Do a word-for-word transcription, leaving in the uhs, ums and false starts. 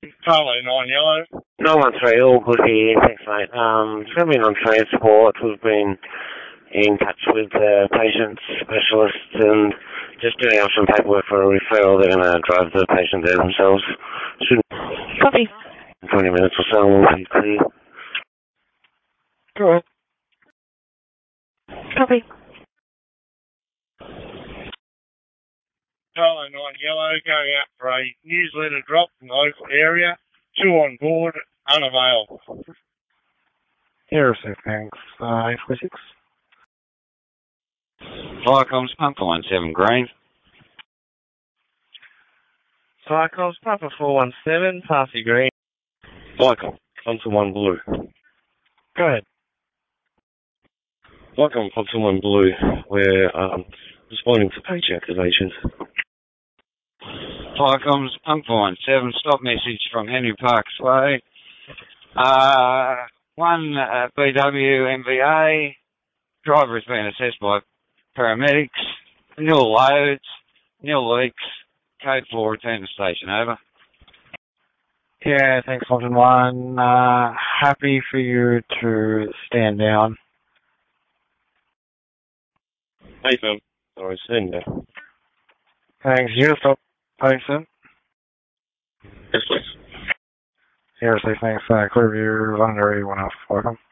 Charlie, nine yellow. nine one three, all good here. Thanks, mate. Um, just been on transport. We've been in touch with the patient specialists and just doing up some paperwork for a referral. They're going to drive the patient there themselves. Shouldn't Copy. twenty minutes or so, we'll be clear. Go ahead. Copy. Charlie, nine yellow, going out for a newsletter drop in the local area. Two on board, unavailable. Here, so thanks. Uh, eight four six. Viacom's Pump one seven Green. Cyclops, Papa four one seven, Parsi Green. Viacom, Thompson one Blue. Go ahead. Viacom, Thompson one Blue. We're um, responding to page activations. Viacom's Pump one seven, stop message from Henry Parks Way. Uh, one uh, B W M V A. Driver has been assessed by paramedics. Nil loads, nil leaks. Code four, return to station, over. Yeah, thanks, Thompson one. Uh, happy for you to stand down. Hey, Phil. Sorry, stand down. Thanks. You stop patient. Yes, please. Here, so thanks. Uh, clear view, under eighty-one off. Welcome.